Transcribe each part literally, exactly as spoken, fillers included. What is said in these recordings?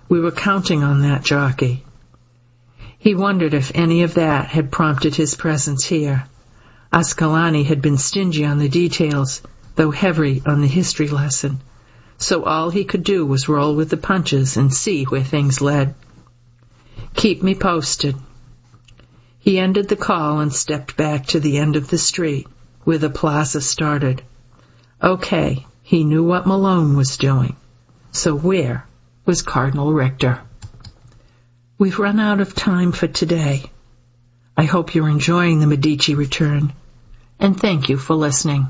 We were counting on that jockey. He wondered if any of that had prompted his presence here. Ascalani had been stingy on the details, though heavy on the history lesson, so all he could do was roll with the punches and see where things led. Keep me posted. He ended the call and stepped back to the end of the street, where the plaza started. Okay, he knew what Malone was doing. So where was Cardinal Richter? We've run out of time for today. I hope you're enjoying the Medici return, and thank you for listening.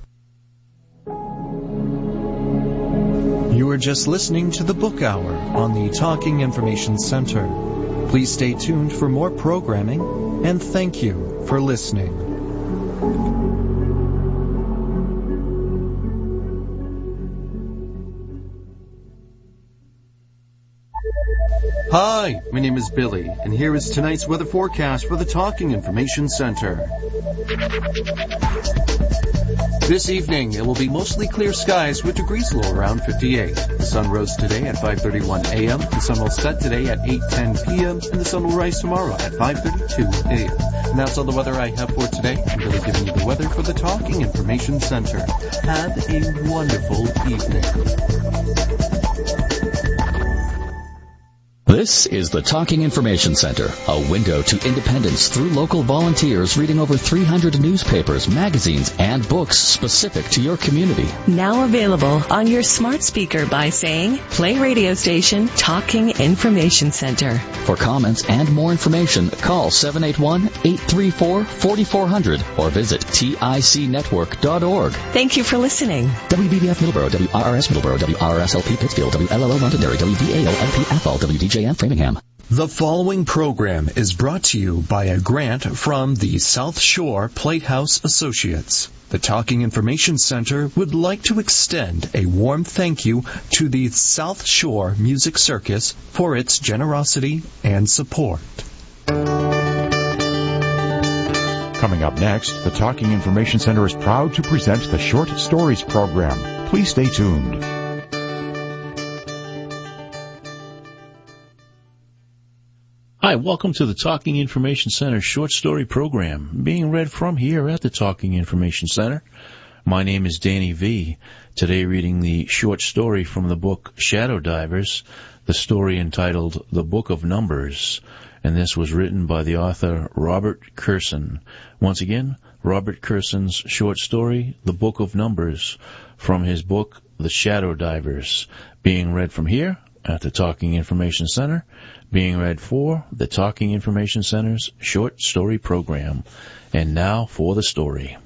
You are just listening to the Book Hour on the Talking Information Center. Please stay tuned for more programming, and thank you for listening. Hi, my name is Billy, and here is tonight's weather forecast for the Talking Information Center. This evening, it will be mostly clear skies with degrees low around fifty-eight. The sun rose today at five thirty-one a.m., the sun will set today at eight ten p.m., and the sun will rise tomorrow at five thirty-two a.m. And that's all the weather I have for today. I'm Billy giving you the weather for the Talking Information Center. Have a wonderful evening. This is the Talking Information Center, a window to independence through local volunteers reading over three hundred newspapers, magazines, and books specific to your community. Now available on your smart speaker by saying, play radio station Talking Information Center. For comments and more information, call seven eight one, eight three four, four four zero zero or visit tic network dot org. Thank you for listening. W B B F Middleborough, W R R S Middleborough, W R R S L P Pittsfield, W L L O Londonderry, W D A O L P Athol, W D J M Framingham. The following program is brought to you by a grant from the South Shore Platehouse Associates. The Talking Information Center would like to extend a warm thank you to the South Shore Music Circus for its generosity and support. Coming up next, the Talking Information Center is proud to present the Short Stories program. Please stay tuned. Hi, welcome to the Talking Information Center short story program, being read from here at the Talking Information Center. My name is Danny V. Today reading the short story from the book Shadow Divers, the story entitled The Book of Numbers, and this was written by the author Robert Kurson. Once again, Robert Kurson's short story, The Book of Numbers, from his book The Shadow Divers, being read from here at the Talking Information Center, being read for the Talking Information Center's short story program. And now for the story.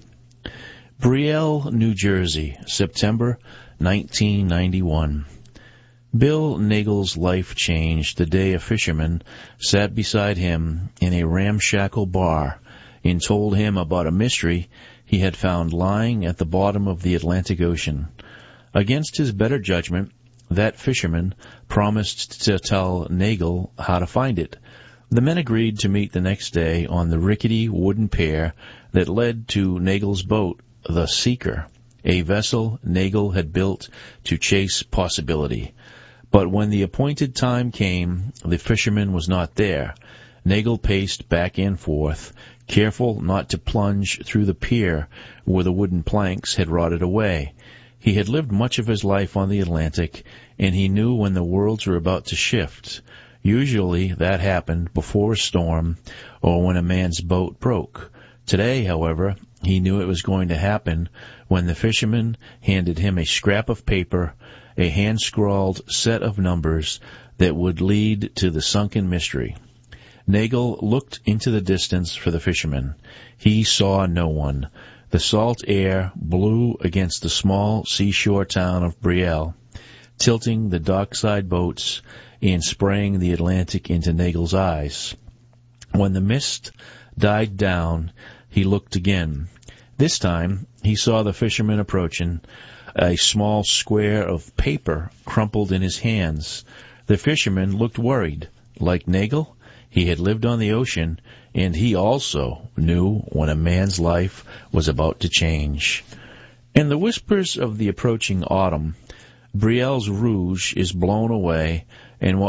Brielle, New Jersey, September nineteen ninety-one. Bill Nagel's life changed the day a fisherman sat beside him in a ramshackle bar and told him about a mystery he had found lying at the bottom of the Atlantic Ocean. Against his better judgment, that fisherman promised to tell Nagel how to find it. The men agreed to meet the next day on the rickety wooden pier that led to Nagel's boat, the Seeker, a vessel Nagel had built to chase possibility. But when the appointed time came, the fisherman was not there. Nagel paced back and forth, careful not to plunge through the pier where the wooden planks had rotted away. He had lived much of his life on the Atlantic, and he knew when the worlds were about to shift. Usually that happened before a storm or when a man's boat broke. Today, however, he knew it was going to happen when the fisherman handed him a scrap of paper, a hand-scrawled set of numbers that would lead to the sunken mystery. Nagel looked into the distance for the fisherman. He saw no one. The salt air blew against the small seashore town of Brielle, tilting the dockside boats and spraying the Atlantic into Nagel's eyes. When the mist died down, he looked again. This time, he saw the fisherman approaching, a small square of paper crumpled in his hands. The fisherman looked worried. Like Nagel, he had lived on the ocean, and he also knew when a man's life was about to change. In the whispers of the approaching autumn, Brielle's rouge is blown away, and what